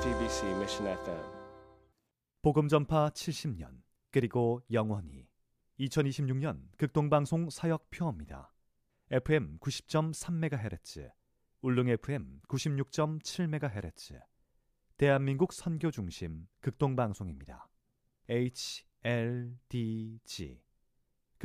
FEBC Mission FM. 복음 전파 70년 그리고 영원히 2026년 극동방송 사역표입니다. FM 90.3MHz, 울릉 FM 96.7MHz, 대한민국 선교중심 극동방송입니다. HLDG